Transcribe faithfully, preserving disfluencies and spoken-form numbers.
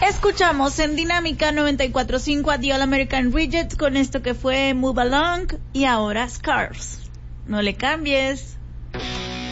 Escuchamos en Dinámica noventa y cuatro punto cinco a The All American Reject con esto que fue Move Along y ahora Scars. No le cambies.